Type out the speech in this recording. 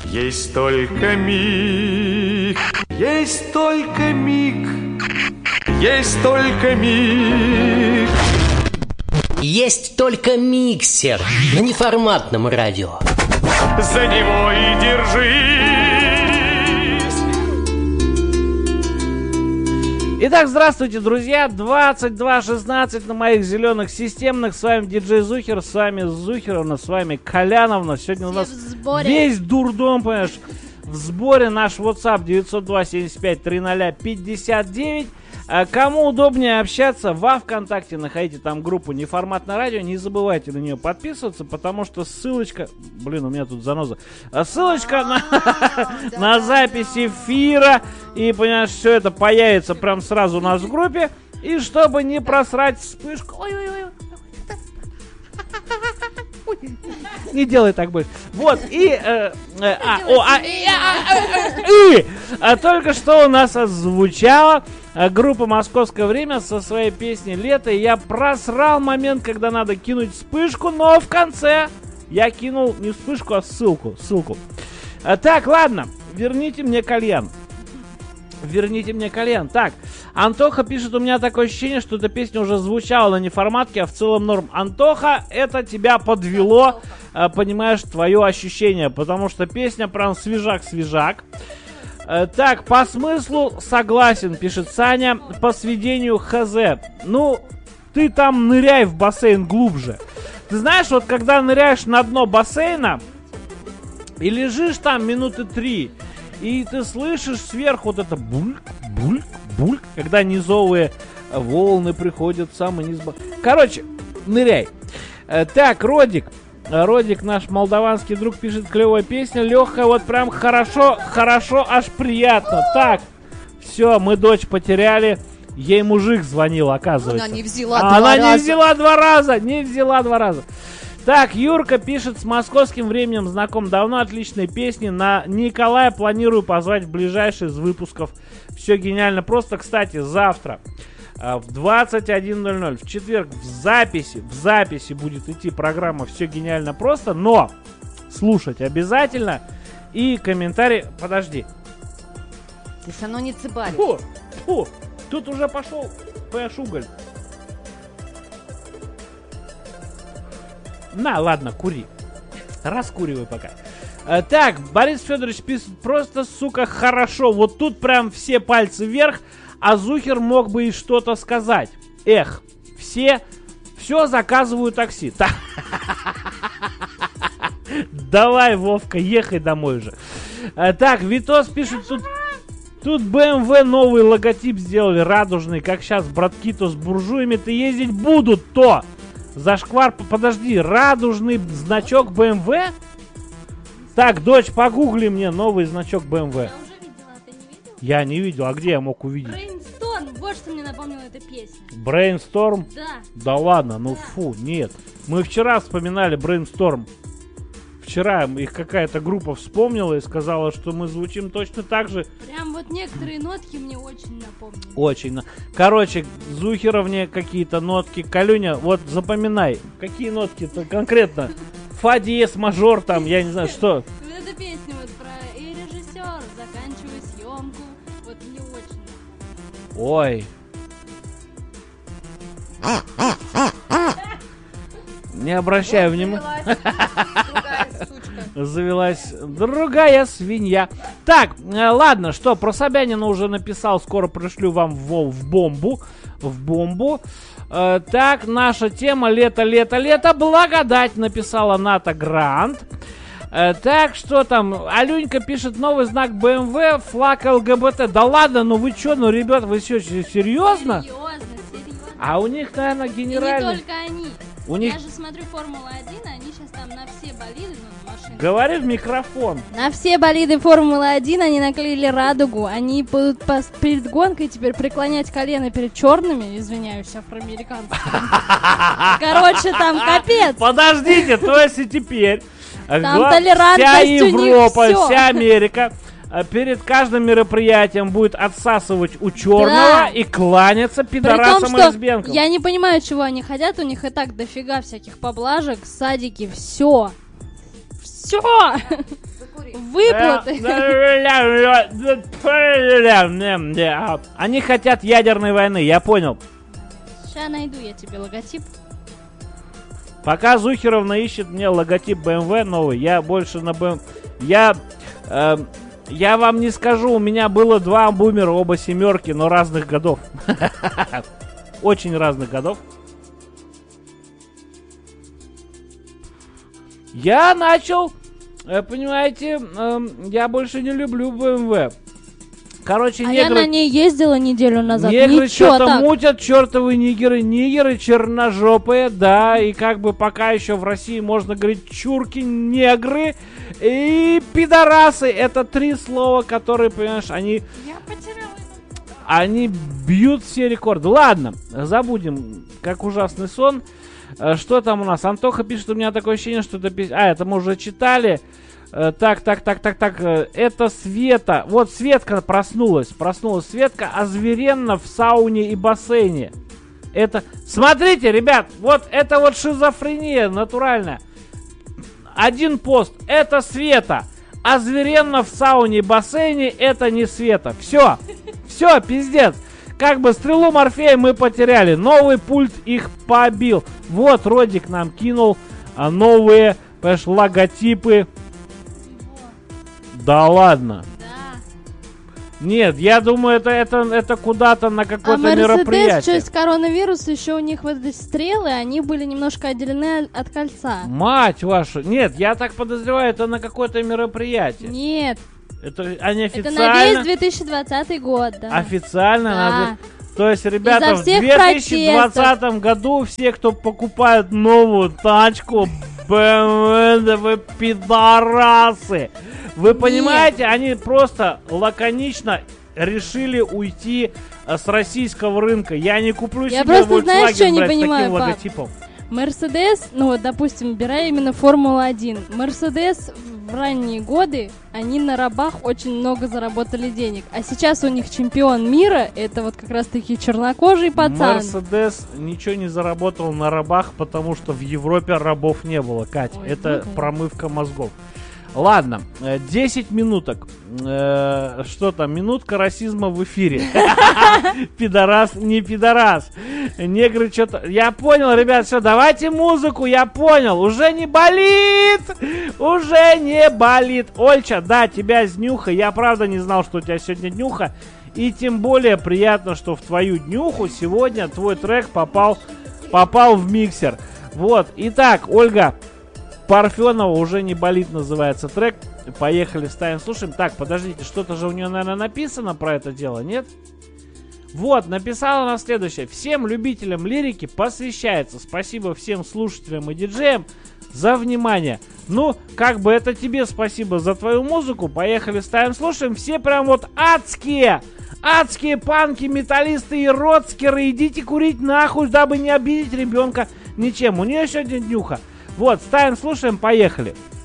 Есть только миг, есть только миг, есть только миг. Есть только миксер на неформатном радио. За него и держись. Итак, здравствуйте, друзья. 22:16 на моих зеленых системных. С вами диджей Зухер, с вами Зухеровна, с вами Коляновна. Сегодня у нас весь дурдом, понимаешь, в сборе. Наш WhatsApp 902-75-00-59. Кому удобнее общаться, во ВКонтакте находите там группу «Неформатное радио». Не забывайте на нее подписываться, потому что ссылочка... Блин, у меня тут заноза. Ссылочка на запись эфира. И, понимаешь, все это появится прям сразу у нас в группе. И чтобы не просрать вспышку... Не делай так больше. Вот, и... Только что у нас озвучала группа «Московское время» со своей песней «Лето». И я просрал момент, когда надо кинуть вспышку, но в конце я кинул не вспышку, а ссылку. Так, ладно, верните мне кальян. Так, Антоха пишет: у меня такое ощущение, что эта песня уже звучала на неформатке, а в целом норм. Антоха, это тебя подвело, понимаешь, твое ощущение, потому что песня прям свежак. Так, по смыслу согласен, пишет Саня, по сведению хз. Ну, ты там ныряй в бассейн глубже. Ты знаешь, вот когда ныряешь на дно бассейна и лежишь там минуты 3, и ты слышишь сверху вот это бульк, когда низовые волны приходят в самый низ. Короче, ныряй. Так, Родик, наш молдаванский друг, пишет: клевая песня, легкая, вот прям хорошо, аж приятно. Так, все, мы дочь потеряли. Ей мужик звонил, оказывается. Она не взяла два раза. Так, Юрка пишет: с московским временем знаком давно, отличные песни. На Николая планирую позвать в ближайший из выпусков. Все гениально просто. Кстати, завтра в 21:00, в четверг, в записи будет идти программа «Все гениально просто», но слушать обязательно. И комментарий... Подожди. Ты все равно не цыбаришь. Фу, тут уже пошел уголь. На, ладно, кури. Раскуривай пока. Так, Борис Федорович пишет: просто, сука, хорошо. Вот тут прям все пальцы вверх, а Зухер мог бы и что-то сказать. Эх, все заказывают такси. Давай, Вовка, ехай домой уже. Так, Витос пишет: тут BMW новый логотип сделали, радужный, как сейчас братки-то с буржуями-то ездить будут, то... Зашквар, подожди, радужный значок BMW? Так, дочь, погугли мне новый значок BMW. Я уже видела, ты не видел? Я не видел, а где я мог увидеть? Brainstorm, вот что мне напомнила эта песня. Brainstorm? Да. Да ладно, ну фу, нет. Мы вчера вспоминали Brainstorm. Вчера их какая-то группа вспомнила и сказала, что мы звучим точно так же. Прям вот некоторые нотки мне очень напомнили. Очень. Короче, Зухеровне какие-то нотки. Калюня, вот запоминай, какие нотки-то конкретно. Фа диез мажор там, я не знаю, что. Эта песня вот про и режиссер, заканчивай съемку. Вот мне очень напомнила. Ой. Не обращай внимания. Завелась другая свинья. Так, ладно, что, про Собянина уже написал, скоро пришлю вам в бомбу. Так, наша тема лето, благодать, написала Ната Грант. Так, что там, Алюнька пишет: новый знак BMW, флаг ЛГБТ. Да ладно, ну вы что, ну, ребят, вы что, серьезно? Серьезно. А у них, наверное, генеральный... И не только они. Я же смотрю Формула-1, они сейчас там на все болиды, ну, машины. Говори в микрофон. На все болиды Формулы-1 они наклеили радугу. Они будут перед гонкой теперь преклонять колено перед черными, извиняюсь, афроамериканцами. Короче, там капец. Подождите, то есть и теперь там толерантность вся у них Европа, всё. вся Америка перед каждым мероприятием будет отсасывать у черного, да, и кланяться пидорасам и лесбиянкам. Я не понимаю, чего они хотят. У них и так дофига всяких поблажек, садики, все. Выплаты. Они хотят ядерной войны, я понял. Сейчас найду я тебе логотип. Пока Зухеровна ищет мне логотип BMW новый, я больше на BMW... Я вам не скажу, у меня было 2 бумера, оба семерки, но разных годов. Очень разных годов. Я начал, понимаете, я больше не люблю BMW. Короче, А я на ней ездила неделю назад. негры Ничего что-то так. мутят, чертовы нигеры черножопые, да, и как бы пока еще в России можно говорить чурки, негры и пидорасы. Это 3 слова, которые, понимаешь, они бьют все рекорды. Ладно, забудем, как ужасный сон. Что там у нас? Антоха пишет, у меня такое ощущение, что это... это мы уже читали. Так. Это Света. Вот Светка проснулась. Проснулась Светка озверенно в сауне и бассейне. Это... Смотрите, ребят, вот это вот шизофрения натуральная. Один пост. Это Света. Озверенно в сауне и бассейне. Это не Света. Все, пиздец. Как бы стрелу Морфея мы потеряли. Новый пульт их побил. Вот Родик нам кинул новые, понимаешь, логотипы. Да ладно. Да. Нет, я думаю, это куда-то на какое-то Мерседес, мероприятие. через коронавирус, еще у них вот эти стрелы, они были немножко отделены от кольца. Мать вашу. Нет, я так подозреваю, это на какое-то мероприятие. Нет, Это они это официально... на весь 2020 год, да. Официально Да. надо... То есть, ребята, Из-за в всех 2020 году все, кто покупают новую тачку, BMW, да вы пидорасы. Вы понимаете, они просто лаконично решили уйти с российского рынка. Я не куплю Я себе просто, знаешь, что Volkswagen, не блядь, с понимаю, таким пап? логотипом. Мерседес, ну вот, допустим, убирая именно Формулу-1. Мерседес в ранние годы, они на рабах очень много заработали денег. А сейчас у них чемпион мира, это вот как раз-таки чернокожий пацан. Мерседес ничего не заработал на рабах, потому что в Европе рабов не было, Кать. Ой, Это ну да. промывка мозгов. Ладно, 10 минуток. Что там? Минутка расизма в эфире. Пидорас, не пидорас. Негры что-то... Я понял, ребят, все, давайте музыку, я понял. Уже не болит! Уже не болит. Ольча, да, тебя с днюха. Я правда не знал, что у тебя сегодня днюха. И тем более приятно, что в твою днюху сегодня твой трек попал в миксер. Вот, итак, Ольга Парфенова, уже не болит, называется трек. Поехали, ставим, слушаем. Так, подождите, что-то же у нее, наверное, написано про это дело, нет? Вот, написала она следующее. Всем любителям лирики посвящается. Спасибо всем слушателям и диджеям за внимание. Ну, как бы это тебе спасибо за твою музыку. Поехали, ставим, слушаем. Все прям вот адские панки, металлисты и роцкеры. Идите курить нахуй, дабы не обидеть ребенка ничем. У нее сегодня днюха. Вот, ставим, слушаем, поехали.